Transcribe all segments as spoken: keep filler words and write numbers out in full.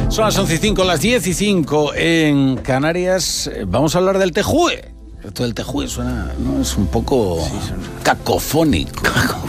Son las once y cinco, las diez y cinco en Canarias. Vamos a hablar del Tejue. Esto del Tejue suena, ¿no? Es un poco sí, suena cacofónico.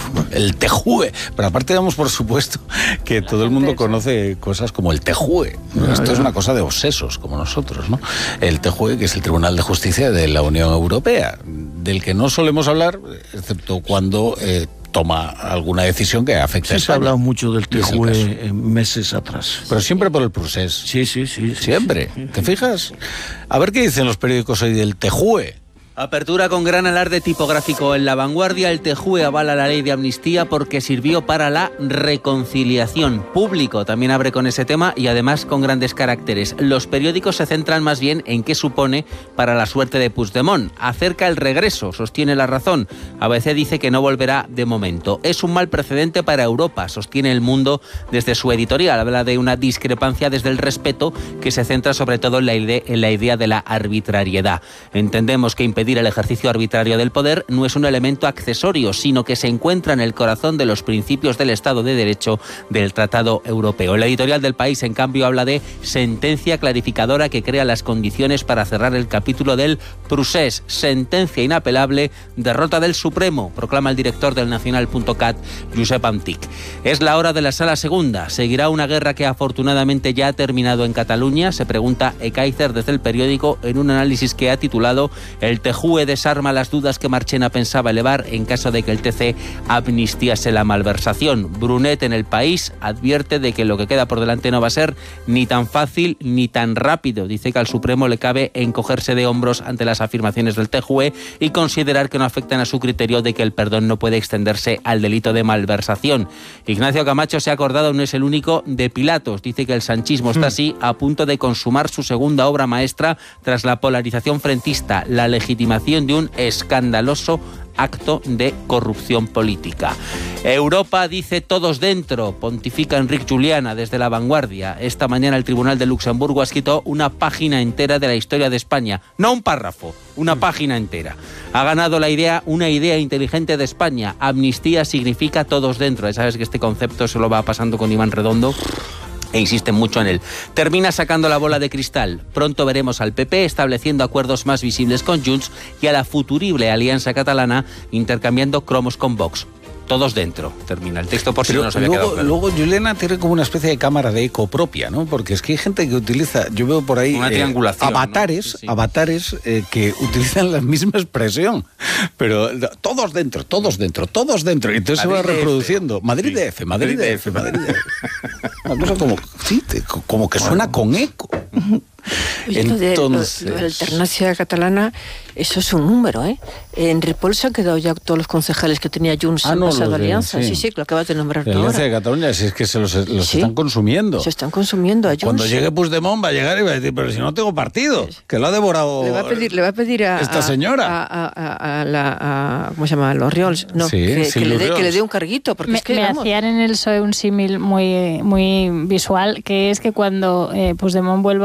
El Tejue. Pero aparte damos por supuesto que todo el mundo conoce cosas como el Tejue. ¿No? Esto es una cosa de obsesos, como nosotros, ¿no? El Tejue, que es el Tribunal de Justicia de la Unión Europea, del que no solemos hablar, excepto cuando Eh, toma alguna decisión que afecte sí, a España. Se ha hablado mucho del Tejue meses atrás. Pero siempre por el procés. Sí, sí, sí. Siempre. Sí, sí. ¿Te fijas? A ver qué dicen los periódicos hoy del Tejue. Apertura con gran alarde tipográfico en La Vanguardia. El Tejue avala la ley de amnistía porque sirvió para la reconciliación. Público también abre con ese tema y además con grandes caracteres. Los periódicos se centran más bien en qué supone para la suerte de Puigdemont. Acerca el regreso, sostiene La Razón. A B C dice que no volverá de momento. Es un mal precedente para Europa, sostiene El Mundo desde su editorial. Habla de una discrepancia desde el respeto que se centra sobre todo en la idea, en la idea de la arbitrariedad. Entendemos que impedir el ejercicio arbitrario del poder no es un elemento accesorio, sino que se encuentra en el corazón de los principios del Estado de Derecho del Tratado Europeo. La editorial del País, en cambio, habla de sentencia clarificadora que crea las condiciones para cerrar el capítulo del procés. Sentencia inapelable, derrota del Supremo, proclama el director del Nacional punto cat, Josep Antic. Es la hora de la Sala Segunda. ¿Seguirá una guerra que afortunadamente ya ha terminado en Cataluña? Se pregunta Ekaizer desde el periódico en un análisis que ha titulado El Tejue desarma las dudas que Marchena pensaba elevar en caso de que el T C amnistiase la malversación. Brunet en El País advierte de que lo que queda por delante no va a ser ni tan fácil ni tan rápido. Dice que al Supremo le cabe encogerse de hombros ante las afirmaciones del Tejue y considerar que no afectan a su criterio de que el perdón no puede extenderse al delito de malversación. Ignacio Camacho se ha acordado, no es el único, de Pilatos. Dice que el sanchismo está así a punto de consumar su segunda obra maestra tras la polarización frentista, la legitimación de un escandaloso acto de corrupción política. Europa dice todos dentro, pontifica Enric Juliana desde La Vanguardia. Esta mañana el Tribunal de Luxemburgo ha escrito una página entera de la historia de España, no un párrafo, una página entera. Ha ganado la idea, una idea inteligente de España. Amnistía significa todos dentro. Ya sabes que este concepto se lo va pasando con Iván Redondo e insisten mucho en él. Termina sacando la bola de cristal. Pronto veremos al P P estableciendo acuerdos más visibles con Junts y a la futurible Alianza Catalana intercambiando cromos con Vox. Todos dentro. Termina el texto por si no nos había luego, quedado claro. Luego Juliana tiene como una especie de cámara de eco propia, ¿no? Porque es que hay gente que utiliza, yo veo por ahí una eh, triangulación, avatares, ¿no? Sí, sí. avatares eh, que utilizan la misma expresión, pero todos dentro, todos dentro, todos dentro, y entonces Madrid se va reproduciendo. D F. Madrid Sí. D F, Madrid D F, Madrid D F. Una cosa como, sí, como que suena con eco. Oye, Entonces... lo de la alternancia catalana, eso es un número, ¿eh? En Ripoll se han quedado ya todos los concejales que tenía Junts ah, en no, pasado de, alianza. Sí. sí, sí, que lo acabas de nombrar tú ahora. La Alianza de Cataluña, si es que se los, los sí. están consumiendo. Se están consumiendo a Junts. Cuando llegue Puigdemont va a llegar y va a decir, pero si no tengo partido, que lo ha devorado le va a pedir, le va a, pedir a esta señora. A, a, a, a, la, a ¿cómo se llama? A los Riols. No, sí, que, sí, que, le dé, Riols. que le dé un carguito. Porque me, es que, me vamos, hacían en el P S O E un símil muy, muy visual, que es que cuando eh, Puigdemont vuelva